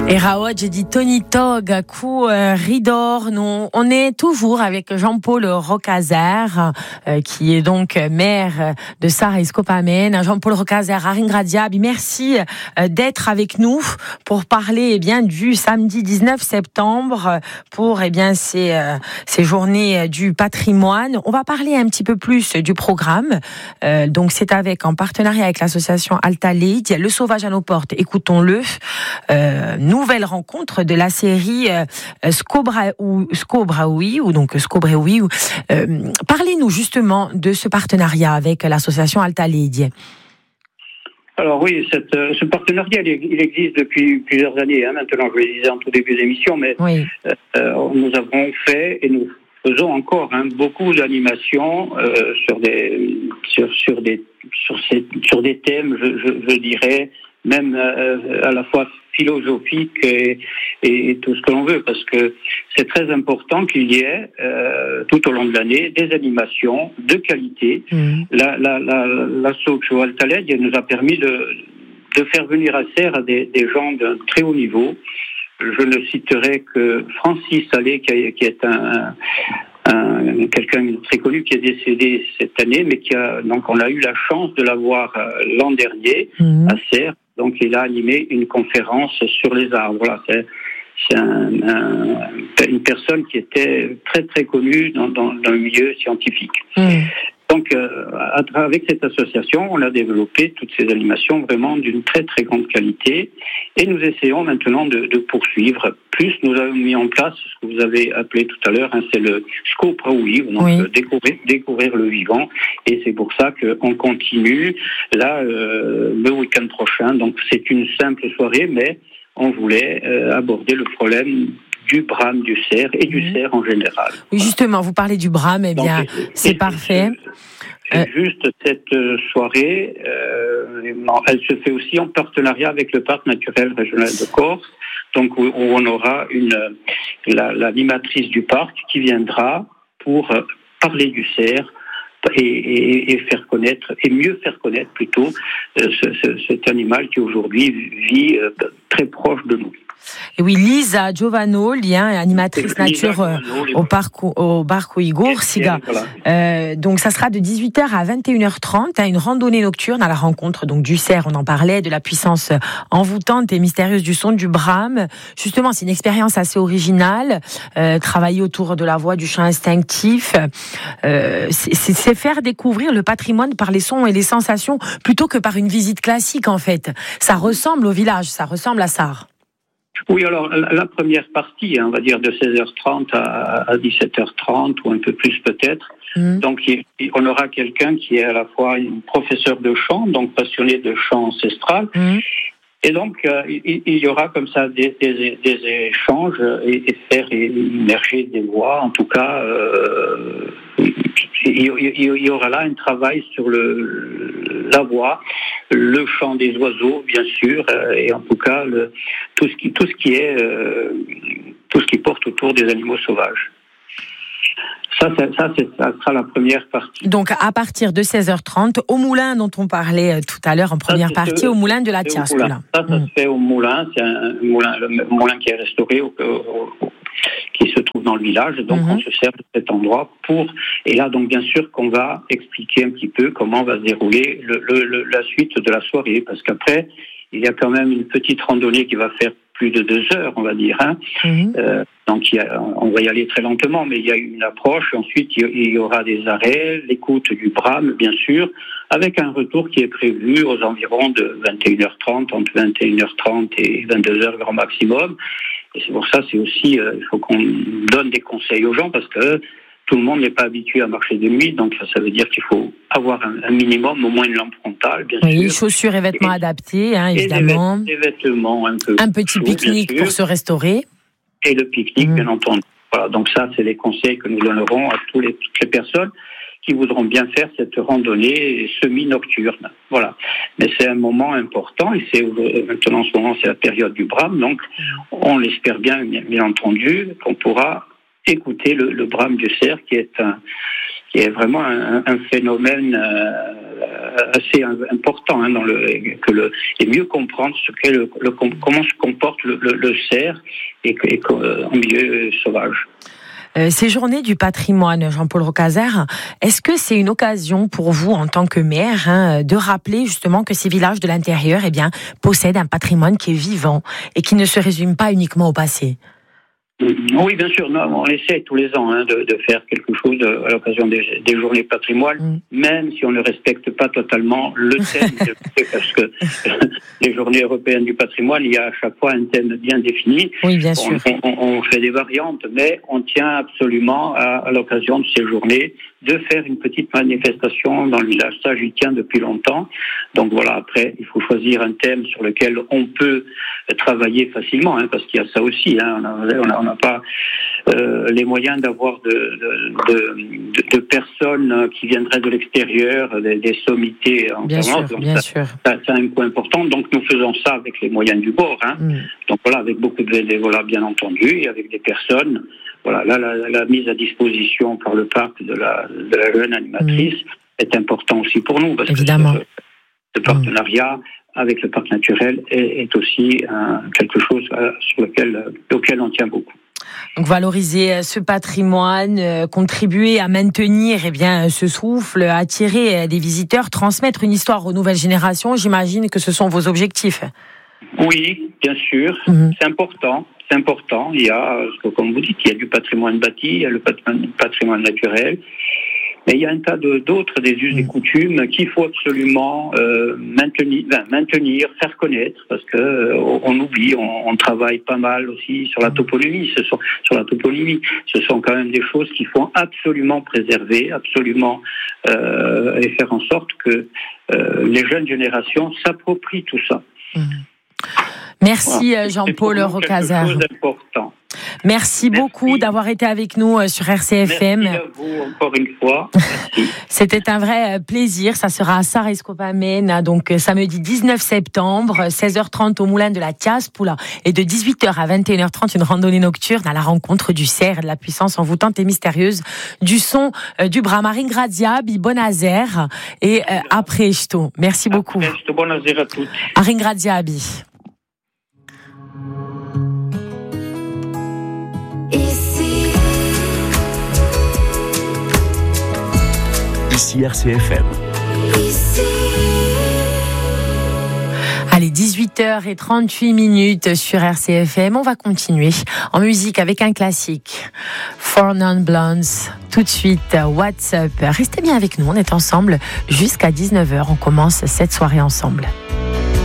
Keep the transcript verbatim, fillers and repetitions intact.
Et Raoud, j'ai dit Tony Tog, coup euh, Ridor. Nous, on est toujours avec Jean-Paul Rocazer, euh, qui est donc maire de Sarre-Escopamen. Jean-Paul Rocazer, Aringradiab, merci euh, d'être avec nous pour parler eh bien du samedi dix-neuf septembre pour eh bien ces euh, ces journées du patrimoine. On va parler un petit peu plus du programme. Euh, donc c'est avec en partenariat avec l'association Alta Leid, Le Sauvage à nos portes. Écoutons-le. Euh, nouvelle rencontre de la série euh, Scobra ou Scobraoui ou donc Scobreoui. Euh, parlez-nous justement de ce partenariat avec l'association Alta Leid. Alors oui, cette, ce partenariat, il existe depuis plusieurs années. Hein, maintenant, je le disais en tout début d'émission, mais oui. euh, nous avons fait et nous faisons encore hein, beaucoup d'animations euh, sur des sur sur des sur ces sur des thèmes, je, je, je dirais même euh, à la fois philosophique et, et tout ce que l'on veut, parce que c'est très important qu'il y ait euh, tout au long de l'année des animations de qualité. Mmh. La, la, la, l'asso Alta Leid nous a permis de, de faire venir à Serres des, des gens d'un très haut niveau. Je ne citerai que Francis Allais, qui, qui est un, un, quelqu'un de très connu qui est décédé cette année, mais qui a, donc on a eu la chance de l'avoir l'an dernier mmh. à Serres. Donc, il a animé une conférence sur les arbres. Voilà, c'est, c'est un, un, une personne qui était très, très connue dans, dans, dans le milieu scientifique. Mmh. Donc, euh, avec cette association, on a développé toutes ces animations vraiment d'une très, très grande qualité. Et nous essayons maintenant de, de poursuivre. Plus, nous avons mis en place ce que vous avez appelé tout à l'heure, hein, c'est le Scobraoui, donc oui. euh, découvrir, découvrir le vivant. Et c'est pour ça qu'on continue là euh, le week-end prochain. Donc, c'est une simple soirée, mais on voulait euh, aborder le problème du brame du cerf et du cerf en général. Oui, justement, vous parlez du brame, eh bien, donc, c'est, c'est parfait. C'est, c'est euh... juste cette soirée, euh, elle se fait aussi en partenariat avec le Parc naturel régional de Corse, donc où on aura une, la, l'animatrice du parc qui viendra pour parler du cerf, Et, et, et faire connaître, et mieux faire connaître plutôt euh, ce, ce, cet animal qui aujourd'hui vit euh, très proche de nous. Et oui, Lisa Giovano, lien animatrice nature euh, au parc au Barco Igor Siga. Voilà. Euh, donc ça sera de dix-huit heures à vingt et une heures trente, hein, une randonnée nocturne à la rencontre donc du cerf, on en parlait, de la puissance envoûtante et mystérieuse du son du brame. Justement, c'est une expérience assez originale, euh, travailler autour de la voix du chant instinctif. Euh, c'est, c'est faire découvrir le patrimoine par les sons et les sensations plutôt que par une visite classique en fait. Ça ressemble au village, ça ressemble à Sarre. Oui, alors la première partie, on va dire de seize heures trente à dix-sept heures trente ou un peu plus peut-être. Mmh. Donc on aura quelqu'un qui est à la fois une professeur de chant, donc passionné de chant ancestral. Mmh. Et donc, euh, il, il y aura comme ça des, des, des échanges et, et faire émerger des voix. En tout cas, euh, il, il, il y aura là un travail sur le, la voix, le chant des oiseaux, bien sûr, euh, et en tout cas, le, tout, ce qui, tout, ce qui est, euh, tout ce qui porte autour des animaux sauvages. Ça, ça, ça, ça sera la première partie. Donc, à partir de seize heures trente, au moulin dont on parlait tout à l'heure en première ça, partie, fait, au moulin de la Tiasque. Ça, ça mmh. se fait au moulin. C'est un moulin, le moulin qui est restauré, au, au, au, qui se trouve dans le village. Donc, mmh. on se sert de cet endroit pour... Et là, donc, bien sûr qu'on va expliquer un petit peu comment va se dérouler le, le, le, la suite de la soirée. Parce qu'après, il y a quand même une petite randonnée qui va faire plus de deux heures, on va dire. Hein. Mmh. Euh, donc, il y a, on va y aller très lentement, mais il y a une approche. Ensuite, il y aura des arrêts, l'écoute du brame, bien sûr, avec un retour qui est prévu aux environs de vingt et une heures trente, entre vingt et une heures trente et vingt-deux heures grand maximum. Et c'est pour ça, c'est aussi, euh, il faut qu'on donne des conseils aux gens, parce que tout le monde n'est pas habitué à marcher de nuit, donc ça veut dire qu'il faut avoir un, un minimum, au moins une lampe frontale, bien oui, sûr. Chaussures et vêtements et, adaptés, hein, évidemment. Et des, vêt- des vêtements un peu. Un petit pique-nique pour se restaurer. Et le pique-nique, mmh. bien entendu. Voilà, donc ça, c'est les conseils que nous donnerons à tous les, toutes les personnes qui voudront bien faire cette randonnée semi-nocturne. Voilà. Mais c'est un moment important, et c'est maintenant en ce moment, c'est la période du brame, donc on l'espère bien, bien, bien entendu, qu'on pourra écouter le, le brame du cerf, qui est un, qui est vraiment un, un phénomène euh, assez important hein, dans le que le et mieux comprendre ce qu'est le, le comment se comporte le, le, le cerf et, et en milieu sauvage. Euh, ces journées du patrimoine, Jean-Paul Rocazer, est-ce que c'est une occasion pour vous, en tant que maire, hein, de rappeler justement que ces villages de l'intérieur, eh bien, possèdent un patrimoine qui est vivant et qui ne se résume pas uniquement au passé? Oui, bien sûr. Non, on essaie tous les ans hein, de, de faire quelque chose à l'occasion des, des journées patrimoine, mm. même si on ne respecte pas totalement le thème, parce que les journées européennes du patrimoine, il y a à chaque fois un thème bien défini. Oui, bien sûr. On, on, on fait des variantes, mais on tient absolument à, à l'occasion de ces journées de faire une petite manifestation dans le village. Ça, j'y tiens depuis longtemps. Donc voilà, après, il faut choisir un thème sur lequel on peut travailler facilement, hein, parce qu'il y a ça aussi. Hein, on n'a pas euh, les moyens d'avoir de, de, de, de personnes qui viendraient de l'extérieur, des, des sommités en bien sûr, donc bien ça, sûr. Ça, c'est un point important. Donc nous faisons ça avec les moyens du bord. Hein. Mm. Donc voilà, avec beaucoup de bénévolat, bien entendu, et avec des personnes. Voilà, là, la, la mise à disposition par le parc de la, de la jeune animatrice mmh. est important aussi pour nous, parce Évidemment. que ce, ce partenariat mmh. avec le parc naturel est, est aussi euh, quelque chose euh, sur lequel, auquel on tient beaucoup. Donc valoriser ce patrimoine, euh, contribuer à maintenir eh bien, ce souffle, attirer des visiteurs, transmettre une histoire aux nouvelles générations, j'imagine que ce sont vos objectifs. Oui, bien sûr, mmh. c'est important. C'est important. Il y a, comme vous dites, il y a du patrimoine bâti, il y a le patrimoine, patrimoine naturel, mais il y a un tas de, d'autres des us et coutumes qu'il faut absolument euh, maintenir, ben, maintenir, faire connaître, parce que euh, on oublie, on, on travaille pas mal aussi sur la toponymie. Ce sont, sur la toponymie, ce sont quand même des choses qu'il faut absolument préserver, absolument euh, et faire en sorte que euh, les jeunes générations s'approprient tout ça. Mmh. Merci voilà. Jean-Paul Rocazer. Merci, Merci beaucoup d'avoir été avec nous sur R C F M. Merci à vous encore une fois. Merci. C'était un vrai plaisir. Ça sera à Sarre-Escopamène, donc samedi dix-neuf septembre, seize heures trente au moulin de la Tiaspoula et de dix-huit heures à vingt et une heures trente, une randonnée nocturne à la rencontre du cerf, de la puissance envoûtante et mystérieuse du son du brame. Aringraziabi, Bonazer et euh, après Ch'to. Merci beaucoup. Après Bonazer à toutes. Aringraziabi. Ici R C F M. Ici. Allez, dix-huit heures trente-huit minutes sur R C F M. On va continuer en musique avec un classique. Four Non Blondes. Tout de suite, What's Up. Restez bien avec nous, on est ensemble jusqu'à dix-neuf heures. On commence cette soirée ensemble.